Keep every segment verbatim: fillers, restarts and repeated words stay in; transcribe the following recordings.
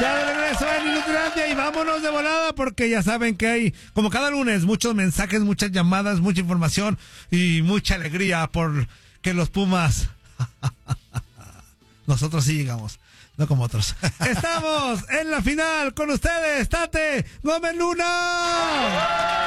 Ya de regreso en Inutilandia y vámonos de volada porque ya saben que hay, como cada lunes, muchos mensajes, muchas llamadas, mucha información y mucha alegría por que los Pumas... Nosotros sí llegamos, no como otros. Estamos en la final con ustedes, Tate Gómez Luna.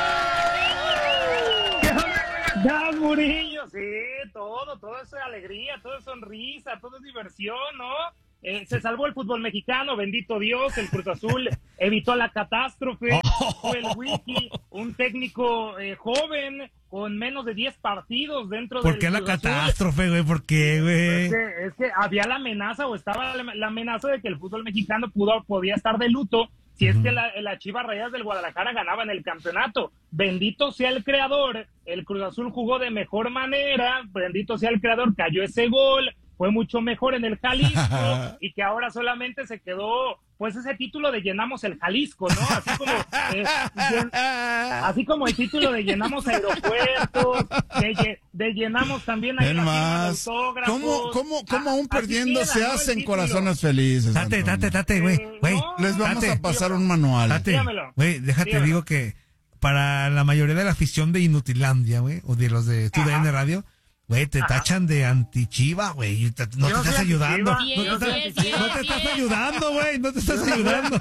Ya, Murillo, sí, todo, todo es alegría, todo es sonrisa, todo es diversión, ¿no? Eh, se salvó el fútbol mexicano, bendito Dios, el Cruz Azul evitó la catástrofe, fue el Wiki, un técnico eh, joven con menos de diez partidos dentro del ¿Por qué la Cruz Azul. catástrofe, güey? ¿Por qué, güey? Es que, es que había la amenaza o estaba la, la amenaza de que el fútbol mexicano pudo, podía estar de luto si es que la, la Chivas Rayadas del Guadalajara ganaban el campeonato. Bendito sea el creador, el Cruz Azul jugó de mejor manera, bendito sea el creador, cayó ese gol, fue mucho mejor en el Jalisco y que ahora solamente se quedó pues ese título de llenamos el Jalisco, ¿no? Así como eh, llen, así como el título de llenamos aeropuertos, de, de llenamos también ahí más. ¿Cómo, cómo, cómo aún perdiendo queda, se ¿no? hacen corazones felices? Tate, tate, tate, güey, güey. No, Les vamos tate, a pasar un manual. Tate, güey, déjate dígamelo. Digo que para la mayoría de la afición de Inutilandia, güey, o de los de T D N Radio, güey, te Ajá. tachan de antichiva, güey. No te estás ayudando. No te, estás, no te estás ayudando, güey. No te estás ayudando.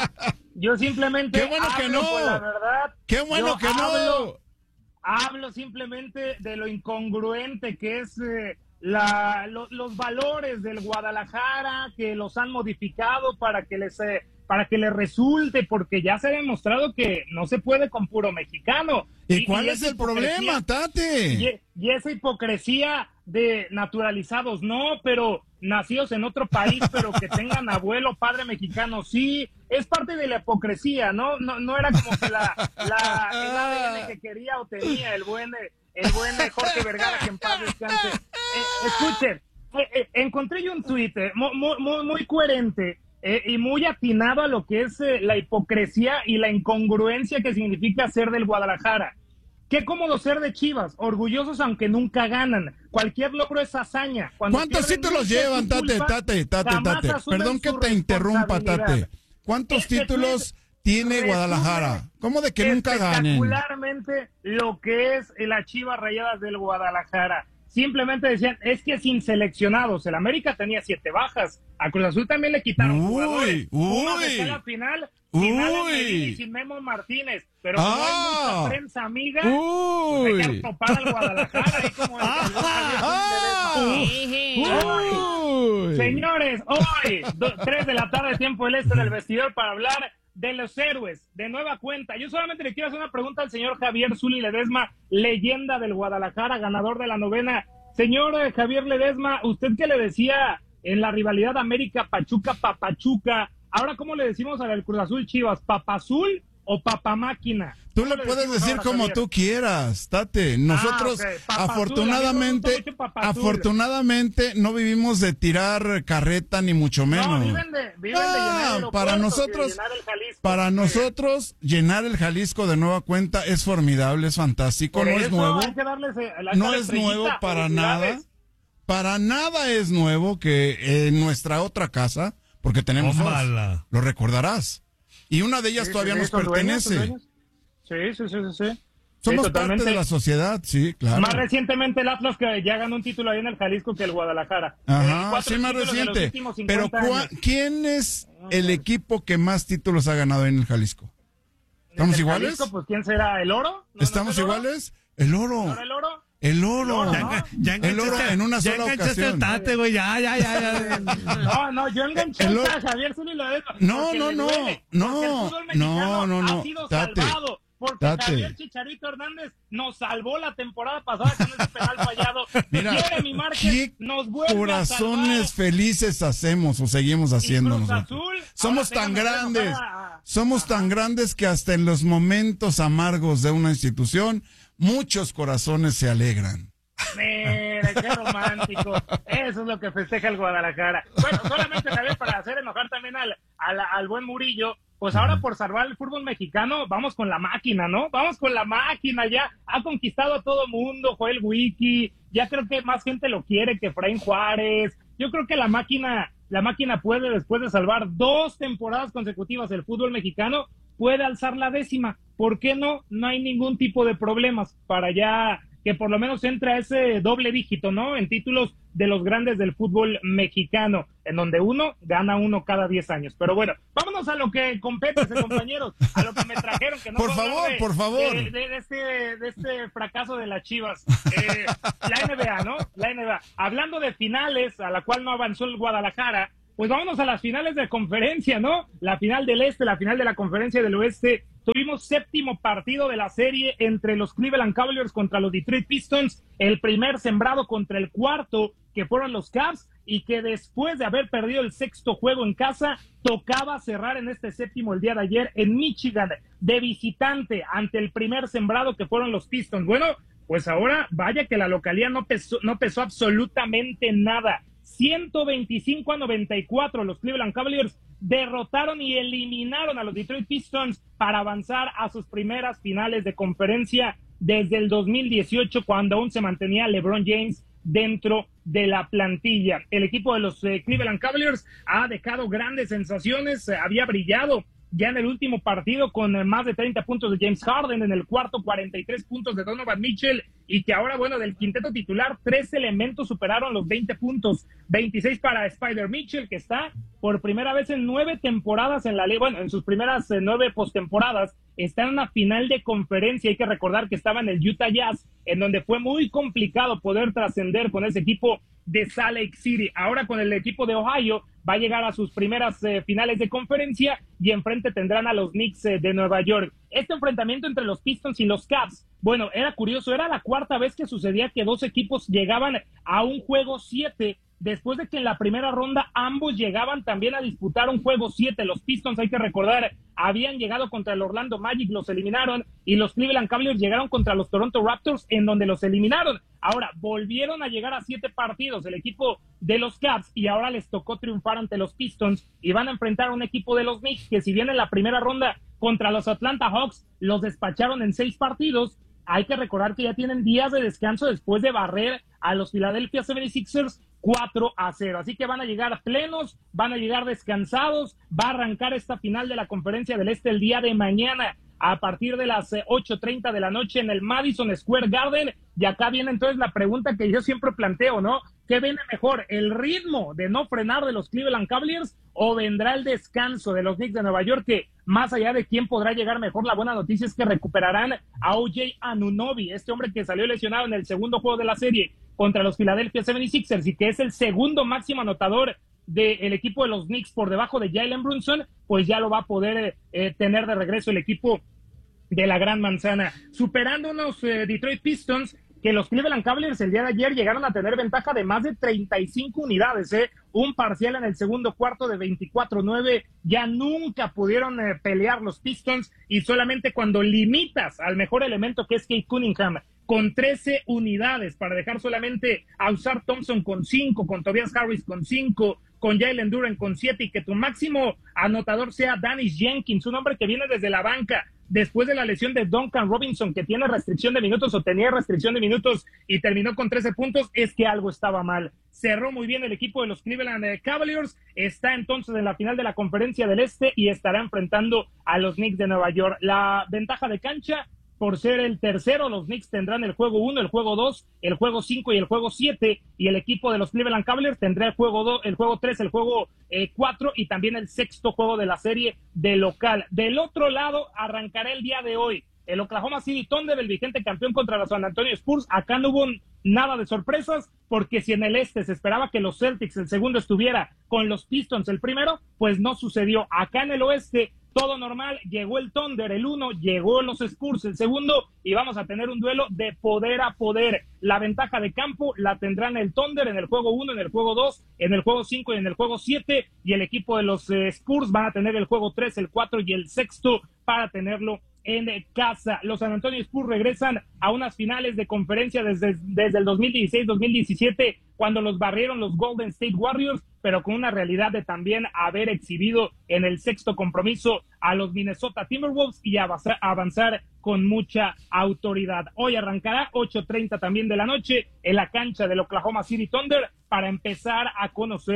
Yo simplemente. ¡Qué bueno hablo, que no! Pues, la verdad, ¡Qué bueno que hablo, no! Hablo simplemente de lo incongruente que es eh, la, lo, los valores del Guadalajara, que los han modificado para que les. Eh, para que le resulte, porque ya se ha demostrado que no se puede con puro mexicano. ¿Y, y cuál y es el problema, Tate? Y, y esa hipocresía de naturalizados, no, pero nacidos en otro país, pero que tengan abuelo, padre mexicano, sí, es parte de la hipocresía, ¿no? No, no era como que la, la el A D N que quería o tenía el buen, el buen Jorge Vergara, que en paz descanse. Eh, escuchen, eh, eh, encontré yo un tuit eh, muy, muy, muy coherente, Eh, y muy atinado a lo que es eh, la hipocresía y la incongruencia que significa ser del Guadalajara. Qué cómodo ser de Chivas, orgullosos aunque nunca ganan. Cualquier logro es hazaña. Cuando ¿Cuántos títulos llevan, Tate, Tate, Tate, Tate? Perdón que te interrumpa, Tate. ¿Cuántos este títulos tiene Guadalajara? ¿Cómo de que nunca ganen? Espectacularmente lo que es la Chivas Rayadas del Guadalajara. Simplemente decían, es que sin seleccionados, el América tenía siete bajas, a Cruz Azul también le quitaron uy, jugadores, uy, una de la final, uy, final y sin Memo Martínez, pero como ah, hay mucha prensa amiga, uy, pues hay que topar al Guadalajara, ahí como el ah, uy, uy. Señores, hoy, tres de la tarde, tiempo del este, en el vestidor para hablar de los héroes, de nueva cuenta. Yo solamente le quiero hacer una pregunta al señor Javier Zuli Ledesma, leyenda del Guadalajara, ganador de la novena. Señor eh, Javier Ledesma, ¿usted qué le decía en la rivalidad América-Pachuca-Papachuca? Ahora, ¿cómo le decimos al Cruz Azul Chivas? ¿Papazul o Papamáquina? Tú le puedes decir ahora, como Javier? Tú quieras, Tate. Nosotros, ah, okay. afortunadamente, afortunadamente, no vivimos de tirar carreta ni mucho menos. No, viven de, viven ah, de llenar para nosotros, llenar el Jalisco. Para nosotros, llenar el Jalisco de nueva cuenta es formidable, es fantástico, Por no es nuevo. Hay que darles, eh, no es nuevo para nada. Para nada es nuevo que en nuestra otra casa, porque tenemos dos, lo recordarás. Y una de ellas sí, todavía sí, nos pertenece. Dueños, sí, sí, sí, sí, sí. Somos sí, parte de la sociedad, sí, claro. Más recientemente el Atlas, que ya ganó un título ahí en el Jalisco, que el Guadalajara. Ajá, eh, sí, más reciente. Pero ¿quién es el equipo que más títulos ha ganado en el Jalisco? ¿Estamos el iguales? Jalisco, pues ¿quién será? ¿El Oro? ¿No, ¿Estamos no el iguales? El Oro. ¿No el Oro? El oro, ¿no? ya, ya el oro en una ya sola ocasión. El tate, güey, ya, ya, ya, ya. No, no, yo enganché el a Javier Zuli Ledesma. No, no, no, no, no, no, no, ha sido tate, salvado porque tate. Javier Chicharito Hernández nos salvó la temporada pasada con ese penal fallado. Mira, Jeremy Márquez nos vuelve corazones a felices hacemos o seguimos haciendo nosotros. Azul, somos tan grandes, a... somos Ajá. tan grandes que hasta en los momentos amargos de una institución muchos corazones se alegran. Mira, qué romántico. Eso es lo que festeja el Guadalajara. Bueno, solamente Javier, para hacer enojar también al, al, al buen Murillo, pues ahora por salvar el fútbol mexicano, vamos con la máquina, ¿no? Vamos con la máquina, ya ha conquistado a todo mundo, Joel Wiki, ya creo que más gente lo quiere que Efraín Juárez. Yo creo que la máquina la máquina puede, después de salvar dos temporadas consecutivas el fútbol mexicano, puede alzar la décima. ¿Por qué no? No hay ningún tipo de problemas para ya que por lo menos entre a ese doble dígito, ¿no? En títulos de los grandes del fútbol mexicano, en donde uno gana uno cada diez años. Pero bueno, vámonos a lo que compete, compañeros, a lo que me trajeron. Que no por favor, de, por favor. De, de, de, este, de este fracaso de las Chivas. Eh, la N B A, ¿no? La N B A. Hablando de finales, a la cual no avanzó el Guadalajara, pues vámonos a las finales de conferencia, ¿no? La final del Este, la final de la conferencia del Oeste. Tuvimos séptimo partido de la serie entre los Cleveland Cavaliers contra los Detroit Pistons, el primer sembrado contra el cuarto, que fueron los Cavs, y que después de haber perdido el sexto juego en casa, tocaba cerrar en este séptimo el día de ayer en Michigan, de visitante ante el primer sembrado que fueron los Pistons. Bueno, pues ahora vaya que la localía no pesó, no pesó absolutamente nada. ciento veinticinco a noventa y cuatro, los Cleveland Cavaliers derrotaron y eliminaron a los Detroit Pistons para avanzar a sus primeras finales de conferencia desde el dos mil dieciocho, cuando aún se mantenía LeBron James dentro de la plantilla. El equipo de los eh, Cleveland Cavaliers ha dejado grandes sensaciones, eh, había brillado ya en el último partido con eh, más de treinta puntos de James Harden, en el cuarto cuarenta y tres puntos de Donovan Mitchell, y que ahora, bueno, del quinteto titular, tres elementos superaron los veinte puntos, veintiséis para Spider Mitchell, que está por primera vez en nueve temporadas en la liga, bueno, en sus primeras eh, nueve postemporadas, está en una final de conferencia. Hay que recordar que estaba en el Utah Jazz, en donde fue muy complicado poder trascender con ese equipo de Salt Lake City. Ahora con el equipo de Ohio va a llegar a sus primeras eh, finales de conferencia, y enfrente tendrán a los Knicks eh, de Nueva York. Este enfrentamiento entre los Pistons y los Cavs, bueno, era curioso, era la cuarta vez que sucedía que dos equipos llegaban a un juego siete, después de que en la primera ronda ambos llegaban también a disputar un juego siete. Los Pistons, hay que recordar, habían llegado contra el Orlando Magic, los eliminaron, y los Cleveland Cavaliers llegaron contra los Toronto Raptors, en donde los eliminaron. Ahora volvieron a llegar a siete partidos el equipo de los Cavs, y ahora les tocó triunfar ante los Pistons, y van a enfrentar a un equipo de los Knicks que, si bien en la primera ronda contra los Atlanta Hawks los despacharon en seis partidos, hay que recordar que ya tienen días de descanso después de barrer a los Philadelphia setenta y seis ers cuatro a cero. Así que van a llegar plenos, van a llegar descansados. Va a arrancar esta final de la Conferencia del Este el día de mañana a partir de las ocho treinta de la noche en el Madison Square Garden. Y acá viene entonces la pregunta que yo siempre planteo, ¿no? ¿Qué viene mejor, el ritmo de no frenar de los Cleveland Cavaliers, o vendrá el descanso de los Knicks de Nueva York? Que más allá de quién podrá llegar mejor, la buena noticia es que recuperarán a O J Anunoby, este hombre que salió lesionado en el segundo juego de la serie contra los Philadelphia setenta y seis ers, y que es el segundo máximo anotador del equipo de los Knicks por debajo de Jalen Brunson. Pues ya lo va a poder eh, tener de regreso el equipo de la Gran Manzana, superando unos eh, Detroit Pistons que los Cleveland Cavaliers el día de ayer llegaron a tener ventaja de más de treinta y cinco unidades, ¿eh? Un parcial en el segundo cuarto de veinticuatro nueve. Ya nunca pudieron eh, pelear los Pistons, y solamente cuando limitas al mejor elemento, que es Kate Cunningham, con trece unidades, para dejar solamente a Ausar Thompson con cinco, con Tobias Harris con cinco, con Jalen Duren con siete, y que tu máximo anotador sea Danny Jenkins, un hombre que viene desde la banca después de la lesión de Duncan Robinson, que tiene restricción de minutos, o tenía restricción de minutos, y terminó con trece puntos, es que algo estaba mal. Cerró muy bien el equipo de los Cleveland Cavaliers, está entonces en la final de la Conferencia del Este y estará enfrentando a los Knicks de Nueva York. La ventaja de cancha, por ser el tercero, los Knicks tendrán el juego uno, el juego dos, el juego cinco y el juego siete, y el equipo de los Cleveland Cavaliers tendrá el juego dos, el juego tres, el juego eh, cuatro, y también el sexto juego de la serie de local. Del otro lado, arrancará el día de hoy el Oklahoma City Thunder, el vigente campeón, contra los San Antonio Spurs. Acá no hubo nada de sorpresas, porque si en el este se esperaba que los Celtics el segundo estuviera con los Pistons el primero, pues no sucedió. Acá en el oeste todo normal, llegó el Thunder el uno, llegó los Spurs el segundo, y vamos a tener un duelo de poder a poder. La ventaja de campo la tendrán el Thunder en el juego uno, en el juego dos, en el juego cinco y en el juego siete, y el equipo de los eh, Spurs van a tener el juego tres, el cuatro y el sexto para tenerlo en casa. Los San Antonio Spurs regresan a unas finales de conferencia desde, desde el dos mil dieciséis dos mil diecisiete, cuando los barrieron los Golden State Warriors, pero con una realidad de también haber exhibido en el sexto compromiso a los Minnesota Timberwolves y avanzar, avanzar con mucha autoridad. Hoy arrancará ocho treinta también de la noche en la cancha del Oklahoma City Thunder, para empezar a conocer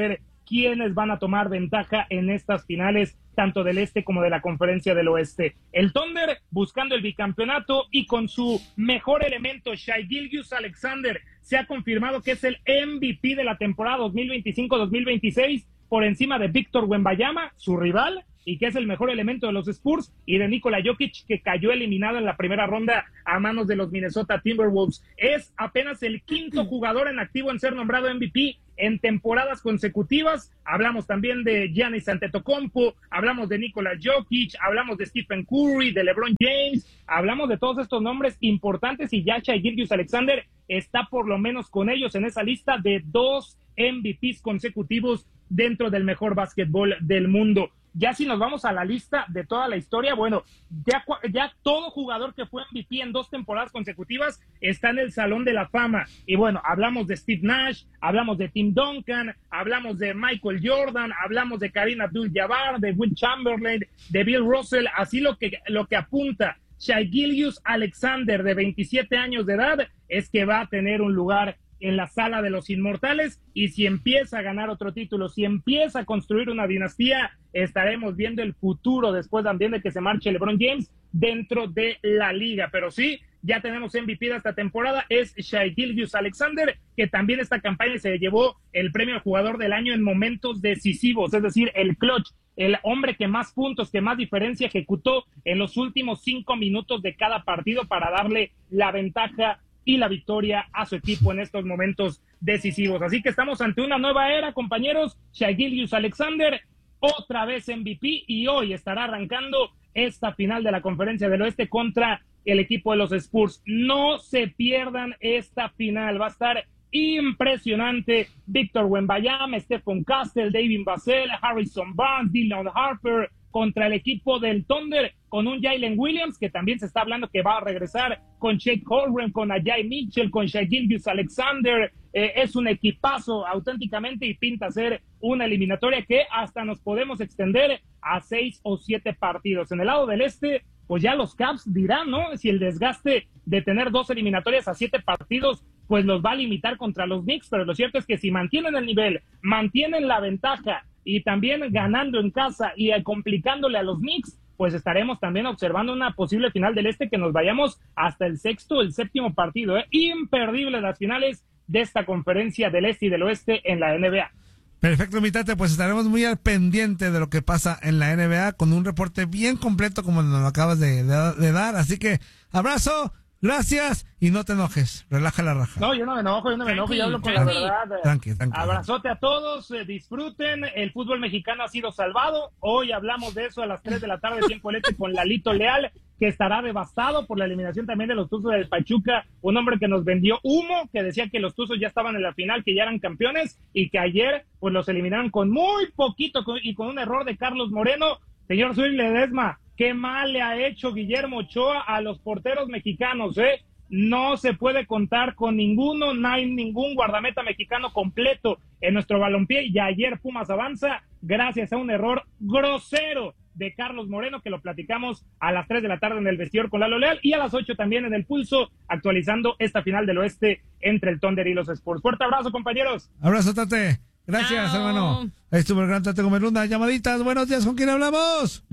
quiénes van a tomar ventaja en estas finales, tanto del este como de la conferencia del oeste. El Thunder buscando el bicampeonato y con su mejor elemento, Shai Gilgeous-Alexander, se ha confirmado que es el M V P de la temporada dos mil veinticinco dos mil veintiséis, por encima de Víctor Wembanyama, su rival, y que es el mejor elemento de los Spurs, y de Nikola Jokic, que cayó eliminado en la primera ronda a manos de los Minnesota Timberwolves. Es apenas el quinto jugador en activo en ser nombrado M V P en temporadas consecutivas. Hablamos también de Giannis Antetokounmpo, hablamos de Nikola Jokic, hablamos de Stephen Curry, de LeBron James, hablamos de todos estos nombres importantes, y ya Shai Gilgeous-Alexander está por lo menos con ellos en esa lista de dos M V Ps consecutivos dentro del mejor básquetbol del mundo. Ya si nos vamos a la lista de toda la historia, bueno, ya, ya todo jugador que fue M V P en dos temporadas consecutivas está en el Salón de la Fama. Y bueno, hablamos de Steve Nash, hablamos de Tim Duncan, hablamos de Michael Jordan, hablamos de Kareem Abdul-Jabbar, de Will Chamberlain, de Bill Russell. Así lo que, lo que apunta Shai Gilgeous-Alexander, de veintisiete años de edad, es que va a tener un lugar en la sala de los inmortales, y si empieza a ganar otro título, si empieza a construir una dinastía, estaremos viendo el futuro después también de que se marche LeBron James dentro de la liga. Pero sí, ya tenemos M V P de esta temporada, es Shai Gilgeous-Alexander, que también esta campaña se llevó el premio al jugador del año en momentos decisivos, es decir, el clutch, el hombre que más puntos, que más diferencia ejecutó en los últimos cinco minutos de cada partido para darle la ventaja y la victoria a su equipo en estos momentos decisivos. Así que estamos ante una nueva era, compañeros. Shai Gilgeous-Alexander, otra vez M V P, y hoy estará arrancando esta final de la Conferencia del Oeste contra el equipo de los Spurs. No se pierdan esta final, va a estar impresionante. Víctor Wembanyama, Stephon Castle, David Vassell, Harrison Barnes, Dylan Harper contra el equipo del Thunder, con un Jalen Williams, que también se está hablando que va a regresar, con Shake Holmgren, con Ajay Mitchell, con Shai Gilgeous-Alexander. Eh, es un equipazo auténticamente, y pinta ser una eliminatoria que hasta nos podemos extender a seis o siete partidos. En el lado del este, pues ya los Cavs dirán, ¿no? Si el desgaste de tener dos eliminatorias a siete partidos, pues los va a limitar contra los Knicks, pero lo cierto es que si mantienen el nivel, mantienen la ventaja, y también ganando en casa y complicándole a los Knicks, pues estaremos también observando una posible final del este, que nos vayamos hasta el sexto, el séptimo partido, ¿eh? Imperdible las finales de esta conferencia del este y del oeste en la N B A. Perfecto, mi Tate, pues estaremos muy al pendiente de lo que pasa en la N B A, con un reporte bien completo como nos lo acabas de, de, de dar. Así que abrazo, gracias, y no te enojes, relaja la raja. No, yo no me enojo, yo no me enojo, yo hablo con la verdad. Tranqui, tranqui. Abrazote a todos, eh, disfruten, el fútbol mexicano ha sido salvado. Hoy hablamos de eso a las tres de la tarde, tiempo del este, con Lalito Leal, que estará devastado por la eliminación también de los Tuzos del Pachuca, un hombre que nos vendió humo, que decía que los Tuzos ya estaban en la final, que ya eran campeones, y que ayer pues los eliminaron con muy poquito y con un error de Carlos Moreno. Señor Zuri Ledesma, qué mal le ha hecho Guillermo Ochoa a los porteros mexicanos, ¿eh? No se puede contar con ninguno, no hay ningún guardameta mexicano completo en nuestro balompié, y ayer Pumas avanza gracias a un error grosero de Carlos Moreno, que lo platicamos a las tres de la tarde en el vestidor con Lalo Leal, y a las ocho también en el Pulso, actualizando esta final del oeste entre el Thunder y los Spurs. Fuerte abrazo, compañeros. Abrazo, Tate. Gracias, Chao. hermano. Ahí estuvo el gran Tate Gómez Luna. Llamaditas, buenos días, ¿con quién hablamos?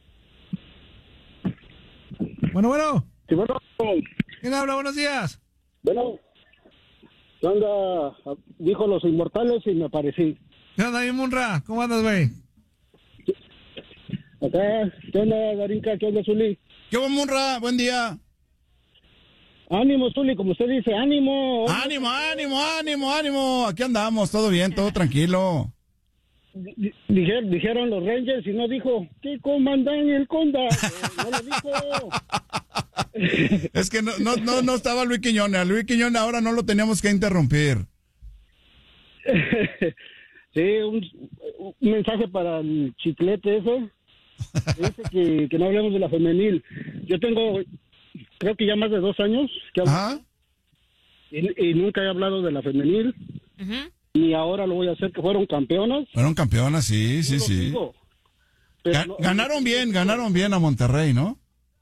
Bueno, bueno. Sí, bueno. ¿Quién habla? Buenos días. Bueno, ¿qué onda? Dijo los inmortales y me aparecí. ¿Qué onda, mi Munra? ¿Cómo andas, güey? Acá, ¿qué onda, Garinca? ¿Qué onda, Zuli? ¿Qué onda, Munra? Buen día. Ánimo, Zuli, como usted dice, ánimo. Ánimo, ánimo, ánimo, ánimo. Aquí andamos, todo bien, todo tranquilo. Dijeron, dijeron los Rangers y no dijo, ¿qué comandan el Conda? No lo dijo. Es que no, no, no, no estaba Luis Quiñones. A Luis Quiñones ahora no lo teníamos que interrumpir. Sí, un, un mensaje para el chiclete ese. Dice que, que no hablemos de la femenil. Yo tengo, creo que ya más de dos años que hablo, y, y nunca he hablado de la femenil. Uh-huh. Y ahora lo voy a hacer, que fueron campeonas. Fueron campeonas, sí, sí, sí. Digo, Ga- no, ganaron bien, ganaron bien a Monterrey, ¿no?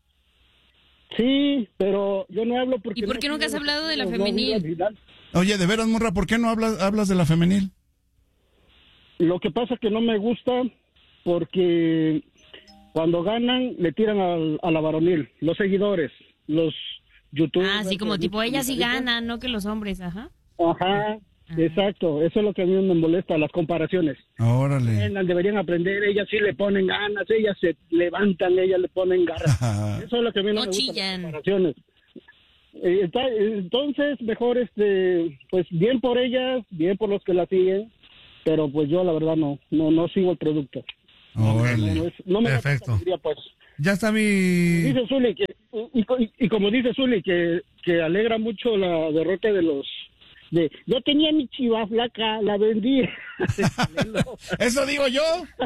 Sí, pero yo no hablo porque... ¿Y por qué no nunca has hablado de la femenil? Oye, de veras, Murra, ¿por qué no hablas, hablas de la femenil? Lo que pasa es que no me gusta porque cuando ganan le tiran al, a la varonil, los seguidores, los youtubers. Ah, sí, como tipo ellas sí ganan, no que los hombres, ajá. Ajá, ajá, exacto, eso es lo que a mí me molesta, las comparaciones. Órale. Deberían aprender, ellas sí le ponen ganas, ellas se levantan, ellas le ponen garras. Eso es lo que a mí no, no me gusta, las comparaciones. Entonces, mejor, este, pues bien por ellas, bien por los que la siguen, pero pues yo la verdad no, no, no sigo el producto. Órale. No, no, no me Perfecto. Gusta, pues. Ya está mi... Dice Zuli, que, y, y, y como dice Zuli, que, que alegra mucho la derrota de los... de yo tenía mi chiva flaca, la vendí. ¿Eso digo yo?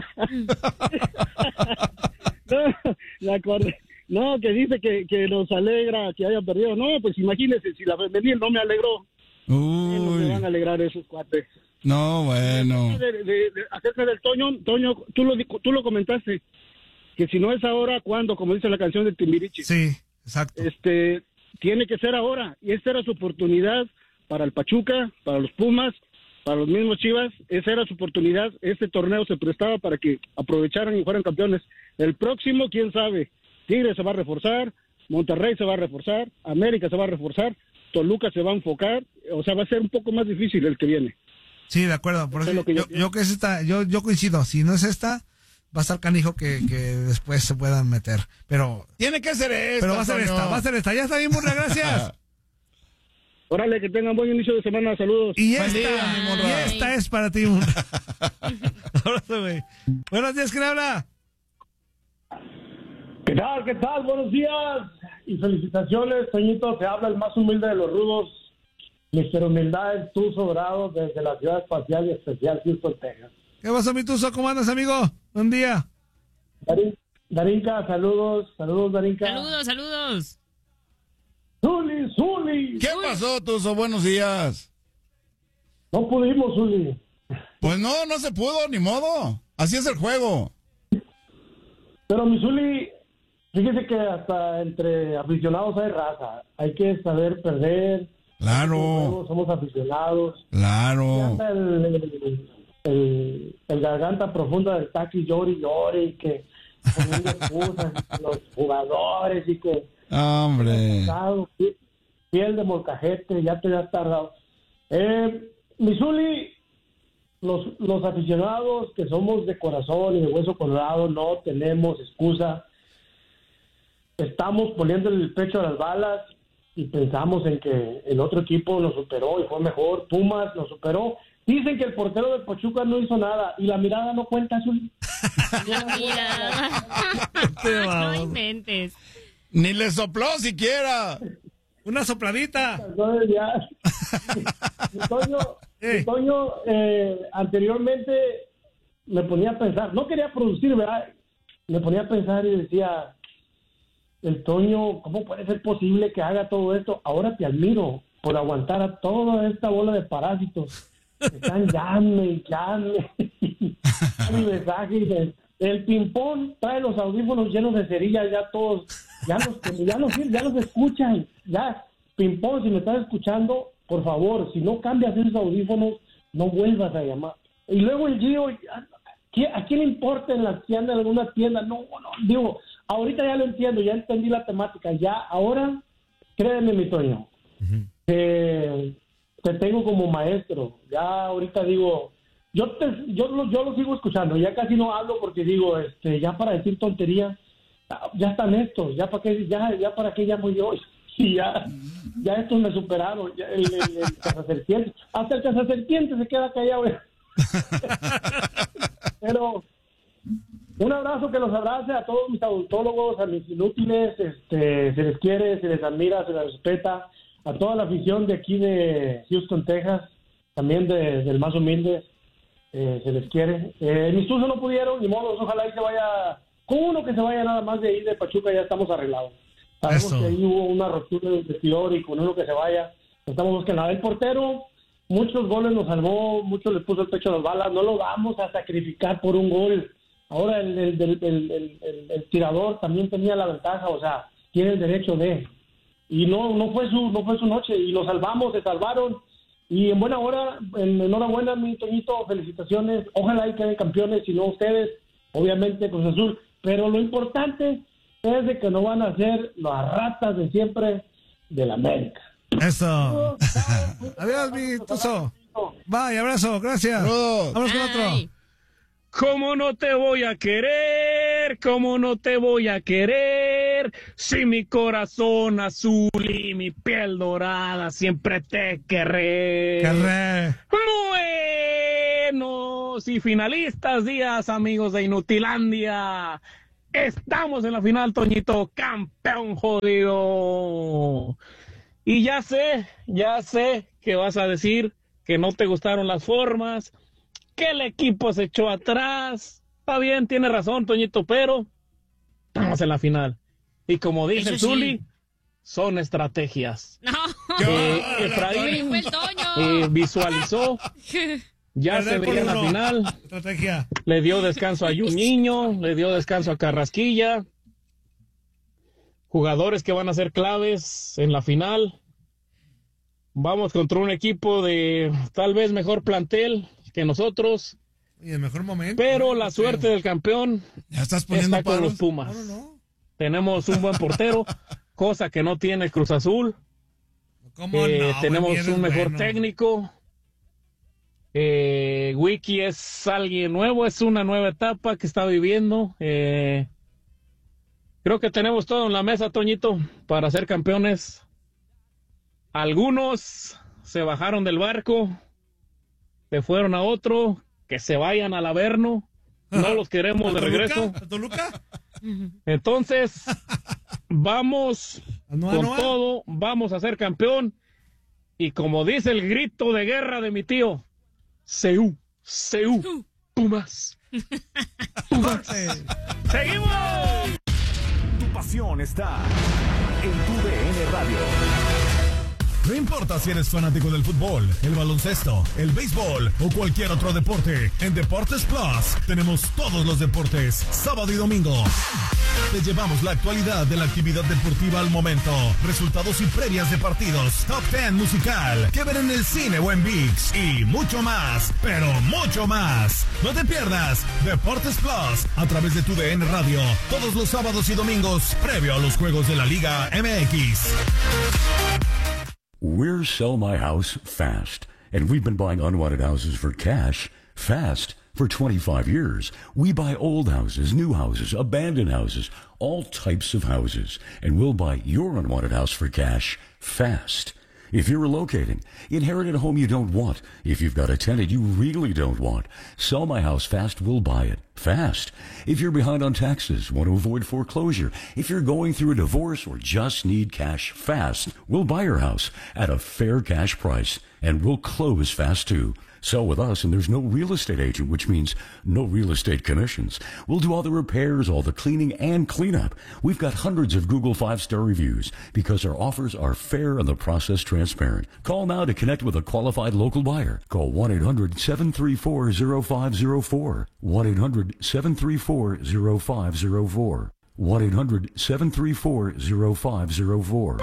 no, la acordé. No, que dice que, que nos alegra que haya perdido. No, pues imagínese, si la femenil no me alegró, Uy. no me van a alegrar esos cuates. No, bueno. De, de, de, acerca del Toño, Toño, tú lo, tú lo comentaste, que si no es ahora, ¿cuándo? Como dice la canción de Timbiriche. Sí, exacto. Este, tiene que ser ahora, y esta era su oportunidad para el Pachuca, para los Pumas, para los mismos Chivas, esa era su oportunidad, este torneo se prestaba para que aprovecharan y fueran campeones. El próximo, quién sabe, Tigres se va a reforzar, Monterrey se va a reforzar, América se va a reforzar, Toluca se va a enfocar, o sea, va a ser un poco más difícil el que viene. Sí, de acuerdo, por eso, eso yo, yo, yo que es esta, yo, yo coincido, si no es esta, va a estar canijo que, que después se puedan meter, pero... Tiene que ser esta, Pero va a ser Antonio. esta, va a ser esta, ya está bien, Murra, gracias. Órale, que tengan buen inicio de semana, saludos. Y esta, y esta es para ti, Murra. Abrazo, güey. Buenos días, ¿quién habla? ¿Qué tal? ¿Qué tal? Buenos días y felicitaciones, Toñito. Te habla el más humilde de los rudos, mister Humildad, el Tuzo Dorado, desde la ciudad espacial y especial Houston, Texas. ¿Qué pasó, mi Tuzo? ¿Cómo andas, amigo? Buen día. Darin, Darinka, saludos, saludos, Darinka. Saludos, saludos. Zuli, Zuli. ¿Qué pasó, Tuzo? Buenos días. No pudimos, Zuli. Pues no, no se pudo, ni modo. Así es el juego. Pero mi Zuli, fíjese que hasta entre aficionados hay raza. Hay que saber perder. Claro. Somos aficionados. Claro. El, el, el, el garganta profunda del Taki llori llori y que poniendo excusas los jugadores y que hombre piel de molcajete, ya te has tardado. Eh, Misuli, los, los aficionados que somos de corazón y de hueso colorado no tenemos excusa. Estamos poniéndole el pecho a las balas y pensamos en que el otro equipo nos superó y fue mejor. Pumas nos superó. Dicen que el portero de Pachuca no hizo nada y la mirada no cuenta. La mirada. No inventes. Ni le sopló siquiera. Una sopladita. Entonces ya. Toño, hey. Toño eh, anteriormente me ponía a pensar, no quería producir, ¿verdad? Me ponía a pensar y decía, el Toño, ¿cómo puede ser posible que haga todo esto? Ahora te admiro por aguantar a toda esta bola de parásitos. Están llame y llame. Mi mensaje dice, el ping-pong trae los audífonos llenos de cerillas, ya todos, ya los, ya los, ya los escuchan. Ya, ping-pong, si me estás escuchando, por favor, si no cambias esos audífonos, no vuelvas a llamar. Y luego el Gio, ¿a quién le importa en la tienda, en alguna tienda? No, no, digo, ahorita ya lo entiendo, ya entendí la temática, ya, ahora, créeme, mi Toño, uh-huh. que te tengo como maestro, ya ahorita digo, yo te, yo, lo, yo lo sigo escuchando, ya casi no hablo porque digo, este, ya para decir tonterías, ya están estos, ya para qué, ya, ya para qué llamo yo, y ya, ya estos me superaron, ya el, el, el cazaserpiente, hasta el cazaserpiente se queda callado. Pero un abrazo que los abrace a todos mis odontólogos, a mis inútiles, este, se les quiere, se les admira, se les respeta, a toda la afición de aquí de Houston, Texas, también de, del más humilde, eh, se les quiere. Eh, mis tuzos no pudieron, ni modo, ojalá y se vaya, con uno que se vaya nada más de ahí de Pachuca ya estamos arreglados. Sabemos Eso. que ahí hubo una ruptura del vestidor y con uno que se vaya, estamos buscando. El portero, muchos goles nos salvó, muchos le puso el pecho a las balas, no lo vamos a sacrificar por un gol. Ahora el, el, el, el, el, el, el tirador también tenía la ventaja, o sea, tiene el derecho de... Y no no fue su no fue su noche, y lo salvamos, se salvaron, Y en buena hora, en enhorabuena, mi Toñito, felicitaciones. Ojalá y queden campeones, si no ustedes, obviamente Cruz Azul. Pero lo importante es de que no van a ser las ratas de siempre de la América. Eso. Adiós, mi Tuzo. Bye, abrazo, gracias. Oh. Vamos con otro. ¿Cómo no te voy a querer? ¿Cómo no te voy a querer? Si mi corazón azul y mi piel dorada siempre te querré. Querré. Buenos y finalistas días, amigos de Inutilandia. Estamos en la final, Toñito, campeón jodido. Y ya sé, ya sé que vas a decir que no te gustaron las formas, que el equipo se echó atrás. Está bien, tiene razón, Toñito, pero estamos en la final. Y como dice el Zuli, sí, son estrategias. No. Eh, Efraín eh, visualizó, ya se veía en la final. Estrategia. Le dio descanso a Juninho, le dio descanso a Carrasquilla. Jugadores que van a ser claves en la final. Vamos contra un equipo de tal vez mejor plantel que nosotros. Y el mejor momento. Pero la suerte del campeón ya estás poniendo está con los Pumas. No, no, no. Tenemos un buen portero, cosa que no tiene Cruz Azul. ¿Cómo Eh, no? tenemos Buen día, un mejor bueno. técnico. Eh, Wiki es alguien nuevo, es una nueva etapa que está viviendo. Eh, creo que tenemos todo en la mesa, Toñito, para ser campeones. Algunos se bajaron del barco, se fueron a otro, que se vayan al Averno. No los queremos de regreso. ¿A Toluca? Entonces, vamos Anual, con anual. todo, vamos a ser campeón. Y como dice el grito de guerra de mi tío, Seú, Seú, Pumas. Pumas. ¡Seguimos! Tu pasión está en tu D N Radio. No importa si eres fanático del fútbol, el baloncesto, el béisbol o cualquier otro deporte, en Deportes Plus tenemos todos los deportes, sábado y domingo. Te llevamos la actualidad de la actividad deportiva al momento, resultados y previas de partidos, top diez musical, que ver en el cine o en ViX y mucho más, pero mucho más. No te pierdas Deportes Plus a través de tu D N Radio, todos los sábados y domingos, previo a los juegos de la Liga M X. We're Sell My House Fast, and we've been buying unwanted houses for cash fast for twenty-five years. We buy old houses, new houses, abandoned houses, all types of houses, and we'll buy your unwanted house for cash fast. If you're relocating, inherited a home you don't want, if you've got a tenant you really don't want, Sell My House Fast will buy it fast. If you're behind on taxes, want to avoid foreclosure, if you're going through a divorce or just need cash fast, we'll buy your house at a fair cash price, and we'll close fast too. Sell with us, and there's no real estate agent, which means no real estate commissions. We'll do all the repairs, all the cleaning, and cleanup. We've got hundreds of Google five-star reviews because our offers are fair and the process transparent. Call now to connect with a qualified local buyer. Call one eight hundred seven three four zero five zero four. one eight hundred seven three four zero five zero four. one eight hundred seven three four zero five zero four.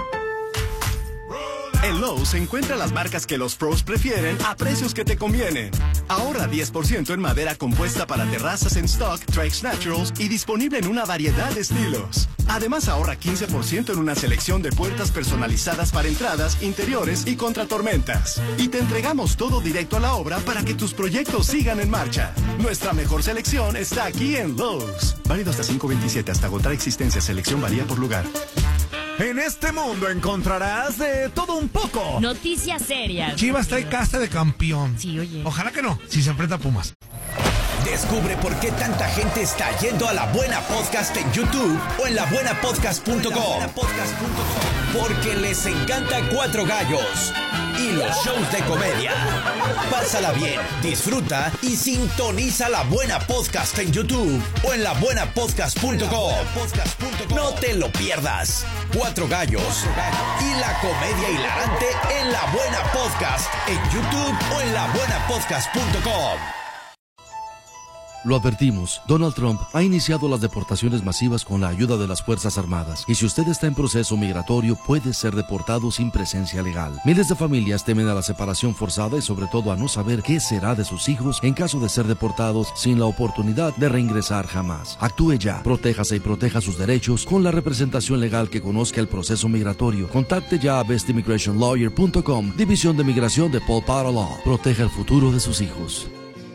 En Lowe's encuentra las marcas que los pros prefieren a precios que te convienen. Ahorra diez por ciento en madera compuesta para terrazas en stock, Trex Naturals y disponible en una variedad de estilos. Además ahorra quince por ciento en una selección de puertas personalizadas para entradas, interiores y contra tormentas. Y te entregamos todo directo a la obra para que tus proyectos sigan en marcha. Nuestra mejor selección está aquí en Lowe's. Válido hasta cinco veintisiete, hasta agotar existencia. Selección varía por lugar. En este mundo encontrarás de todo un poco. Noticias serias. Chivas trae casa de campeón. Sí, oye. Ojalá que no, si se enfrenta a Pumas. Descubre por qué tanta gente está yendo a La Buena Podcast en YouTube o en la buena podcast punto com. Porque les encanta Cuatro Gallos y los shows de comedia. Pásala bien, disfruta y sintoniza La Buena Podcast en YouTube o en la buena podcast punto com. No te lo pierdas. Cuatro Gallos y la comedia hilarante en La Buena Podcast en YouTube o en la buena podcast punto com. Lo advertimos, Donald Trump ha iniciado las deportaciones masivas con la ayuda de las Fuerzas Armadas, y si usted está en proceso migratorio puede ser deportado sin presencia legal. Miles de familias temen a la separación forzada y sobre todo a no saber qué será de sus hijos en caso de ser deportados sin la oportunidad de reingresar jamás. Actúe ya, protéjase y proteja sus derechos con la representación legal que conozca el proceso migratorio. Contacte ya a best immigration lawyer punto com, División de Migración de Paul Potter Law. Proteja el futuro de sus hijos.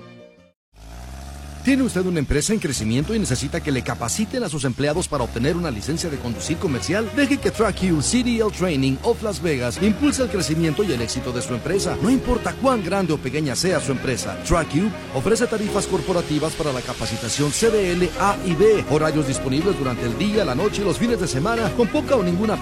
¿Tiene usted una empresa en crecimiento y necesita que le capaciten a sus empleados para obtener una licencia de conducir comercial? Deje que TrackU C D L Training of Las Vegas impulse el crecimiento y el éxito de su empresa. No importa cuán grande o pequeña sea su empresa, TrackU ofrece tarifas corporativas para la capacitación C D L A y B, horarios disponibles durante el día, la noche y los fines de semana, con poca o ninguna